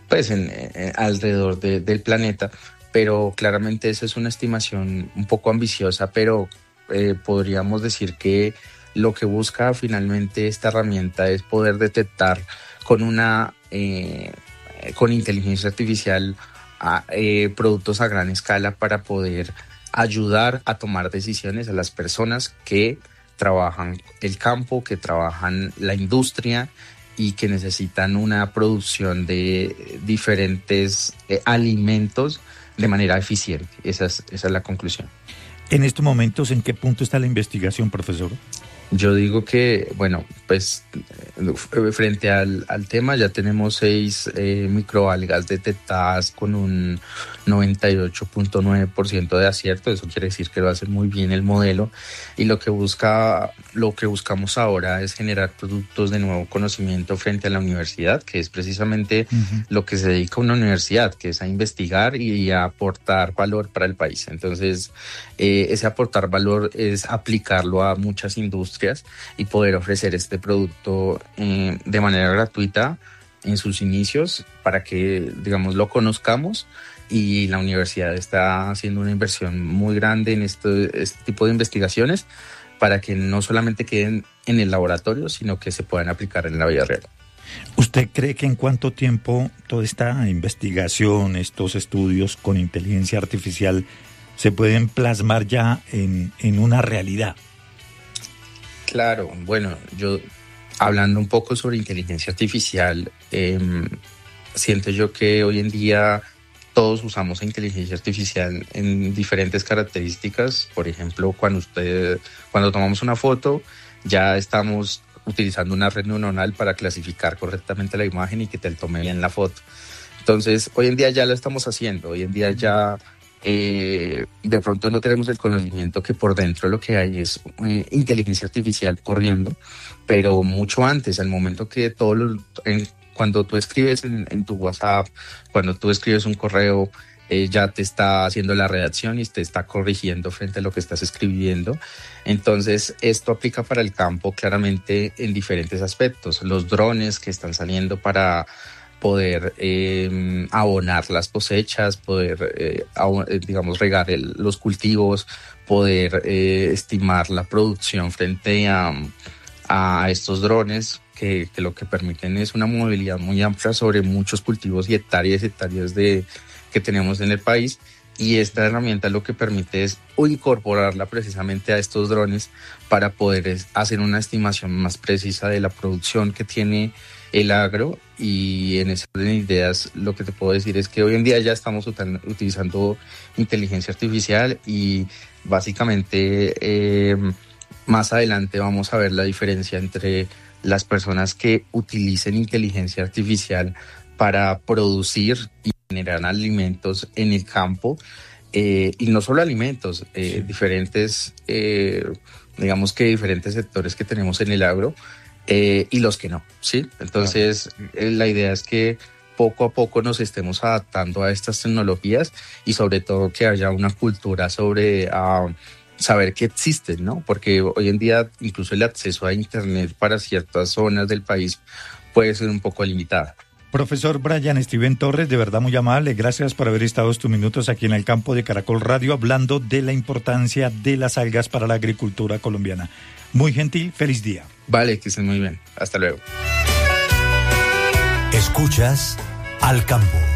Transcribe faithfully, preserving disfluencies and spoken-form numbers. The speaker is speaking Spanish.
pues en, en- alrededor de- del planeta, pero claramente esa es una estimación un poco ambiciosa, pero eh, podríamos decir que lo que busca finalmente esta herramienta es poder detectar con una eh, con inteligencia artificial a, eh, productos a gran escala para poder ayudar a tomar decisiones a las personas que trabajan el campo, que trabajan la industria y que necesitan una producción de diferentes eh, alimentos de manera eficiente. Esa es, esa es la conclusión. En estos momentos, ¿en qué punto está la investigación, profesor? Yo digo que, bueno, pues eh, frente al, al tema ya tenemos seis eh, microalgas detectadas con un noventa y ocho punto nueve por ciento de acierto. Eso quiere decir que lo hace muy bien el modelo, y lo que busca, lo que buscamos ahora es generar productos de nuevo conocimiento frente a la universidad, que es precisamente uh-huh. lo que se dedica a una universidad, que es a investigar y a aportar valor para el país. Entonces, eh, ese aportar valor es aplicarlo a muchas industrias y poder ofrecer este producto eh, de manera gratuita en sus inicios para que, digamos, lo conozcamos, y la universidad está haciendo una inversión muy grande en esto, este tipo de investigaciones para que no solamente queden en el laboratorio, sino que se puedan aplicar en la vida real. ¿Usted cree que en cuánto tiempo toda esta investigación, estos estudios con inteligencia artificial se pueden plasmar ya en, en una realidad? Claro, bueno, yo hablando un poco sobre inteligencia artificial, eh, siento yo que hoy en día todos usamos inteligencia artificial en diferentes características. Por ejemplo, cuando usted, cuando tomamos una foto, ya estamos utilizando una red neuronal para clasificar correctamente la imagen y que te tome bien la foto. Entonces, hoy en día ya lo estamos haciendo. Hoy en día ya Eh, de pronto no tenemos el conocimiento que por dentro lo que hay es eh, inteligencia artificial corriendo, pero mucho antes, al momento que todo lo, en, cuando tú escribes en, en tu WhatsApp, cuando tú escribes un correo, eh, ya te está haciendo la redacción y te está corrigiendo frente a lo que estás escribiendo. Entonces, esto aplica para el campo claramente en diferentes aspectos. Los drones que están saliendo para poder eh, abonar las cosechas, poder, eh, abon- digamos, regar el, los cultivos, poder eh, estimar la producción frente a, a estos drones que, que lo que permiten es una movilidad muy amplia sobre muchos cultivos y hectáreas y hectáreas de, que tenemos en el país. Y esta herramienta lo que permite es incorporarla precisamente a estos drones para poder hacer una estimación más precisa de la producción que tiene el agro. Y en ese orden de ideas lo que te puedo decir es que hoy en día ya estamos utan- utilizando inteligencia artificial, y básicamente eh, más adelante vamos a ver la diferencia entre las personas que utilicen inteligencia artificial para producir y generar alimentos en el campo, eh, y no solo alimentos, eh, sí. diferentes, eh, digamos que diferentes sectores que tenemos en el agro, eh, y los que no, ¿sí? Entonces, claro. La idea es que poco a poco nos estemos adaptando a estas tecnologías, y sobre todo que haya una cultura sobre uh, saber que existen, ¿no? Porque hoy en día incluso el acceso a Internet para ciertas zonas del país puede ser un poco limitado. Profesor Brian Steven Torres, de verdad muy amable, gracias por haber estado estos minutos aquí en el campo de Caracol Radio hablando de la importancia de las algas para la agricultura colombiana. Muy gentil, feliz día. Vale, que estén muy bien, hasta luego. Escuchas Al Campo.